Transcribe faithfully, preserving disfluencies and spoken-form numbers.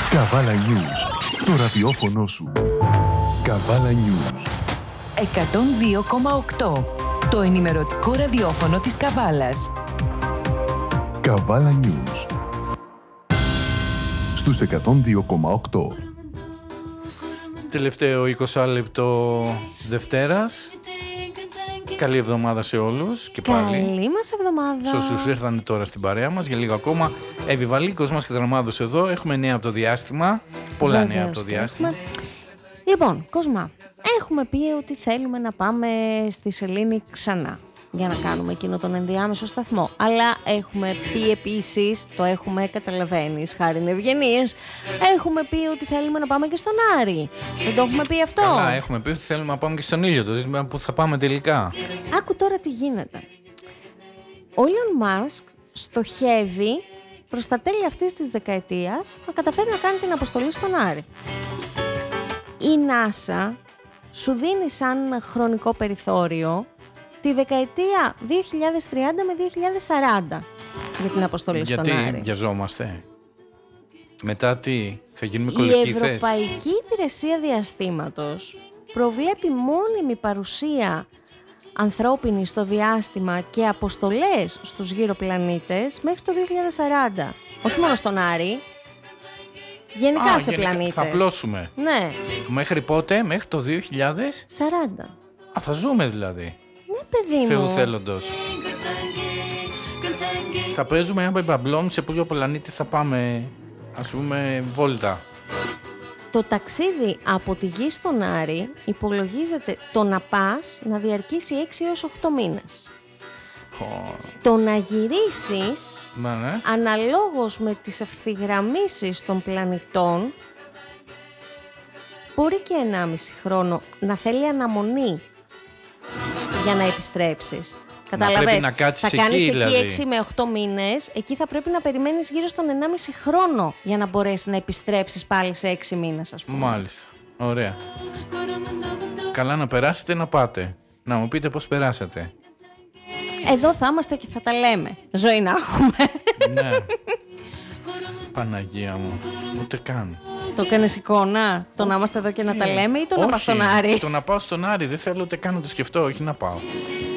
Καβάλα News. Το ραδιόφωνο σου. Καβάλα News. εκατόν δύο κόμμα οκτώ. Το ενημερωτικό ραδιόφωνο της Καβάλας. Καβάλα News. Στους εκατόν δύο κόμμα οκτώ. Τελευταίο είκοσι λεπτό Δευτέρας. Καλή εβδομάδα σε όλους και πάλι. Καλή μας εβδομάδα. Σε όσους ήρθαν τώρα στην παρέα μας για λίγο ακόμα. Εβιβαλή Κοσμάς και Δραμάδος εδώ. Έχουμε νέα από το διάστημα. Πολλά Βεβαίως, νέα από το διάστημα. έχουμε. Λοιπόν, Κοσμά, έχουμε πει ότι θέλουμε να πάμε στη Σελήνη ξανά για να κάνουμε εκείνο τον ενδιάμεσο σταθμό. Αλλά έχουμε πει επίσης, το έχουμε καταλαβαίνεις, χάρη ευγενίες, έχουμε πει ότι θέλουμε να πάμε και στον Άρη. Δεν το έχουμε πει αυτό? Καλά, έχουμε πει ότι θέλουμε να πάμε και στον ήλιο. Το ζήτημα που θα πάμε τελικά. Άκου τώρα τι γίνεται. Ο Elon Musk στοχεύει προς τα τέλη αυτής της δεκαετίας να καταφέρει να κάνει την αποστολή στον Άρη. Η NASA σου δίνει σαν χρονικό περιθώριο τη δεκαετία δύο χιλιάδες τριάντα με δύο χιλιάδες σαράντα για την αποστολή στον Άρη. Γιατί βιαζόμαστε? Μετά τι, θα γίνουμε Η κολοκύθες? Ευρωπαϊκή Υπηρεσία Διαστήματος προβλέπει μόνιμη παρουσία ανθρώπινη στο διάστημα και αποστολές στους γύρω πλανήτες μέχρι το δύο χιλιάδες σαράντα. Όχι μόνο στον Άρη, γενικά Α, σε γενικά, πλανήτες. θα απλώσουμε. Ναι. Μέχρι πότε? Μέχρι το δύο χιλιάδες σαράντα. Α, θα ζούμε δηλαδή. Ναι, παιδί μου. Θεού θέλοντος. Θα παίζουμε ένα μπαμπλόν σε ποιο πλανήτη θα πάμε, ας πούμε, βόλτα. Το ταξίδι από τη Γη στον Άρη υπολογίζεται το να πας να διαρκήσει έξι έως οκτώ μήνες. Oh. Το να γυρίσεις, Μα, ναι. αναλόγως με τις ευθυγραμμίσεις των πλανητών, μπορεί και ενάμιση χρόνο να θέλει αναμονή για να επιστρέψεις. Κατάλαβες, πρέπει να κάτσεις θα κάνεις εκεί, εκεί δηλαδή. έξι με οκτώ μήνες, εκεί θα πρέπει να περιμένεις γύρω στον ενάμιση χρόνο για να μπορέσεις να επιστρέψεις πάλι σε έξι μήνες, ας πούμε. Μάλιστα. Ωραία. Καλά να περάσετε, να πάτε. Να μου πείτε πώς περάσατε. Εδώ θα είμαστε και θα τα λέμε. Ζωή να έχουμε. Ναι. Παναγία μου. Ούτε καν. Το κάνεις εικόνα, το να είμαστε εδώ και να τα λέμε ή το να Όχι, πας στον Άρη? Το να πάω στον Άρη. Δεν θέλω ούτε καν να το σκεφτώ, όχι να πάω.